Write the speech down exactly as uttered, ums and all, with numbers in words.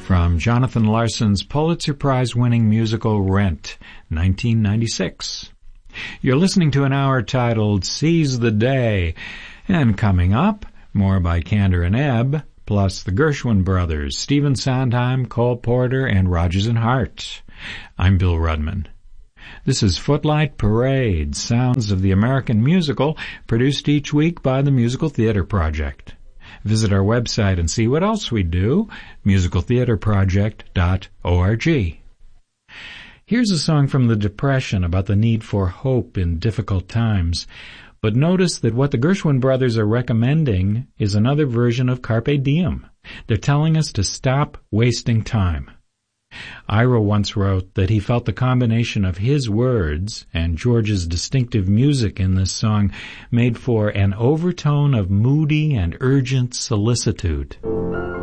from Jonathan Larson's Pulitzer Prize-winning musical Rent, nineteen ninety-six. You're listening to an hour titled Seize the Day, and coming up, more by Kander and Ebb, plus the Gershwin brothers, Stephen Sondheim, Cole Porter, and Rodgers and Hart. I'm Bill Rudman. This is Footlight Parade, sounds of the American musical, produced each week by the Musical Theater Project. Visit our website and see what else we do, musical theater project dot org. Here's a song from the Depression about the need for hope in difficult times. But notice that what the Gershwin brothers are recommending is another version of Carpe Diem. They're telling us to stop wasting time. Ira once wrote that he felt the combination of his words and George's distinctive music in this song made for an overtone of moody and urgent solicitude.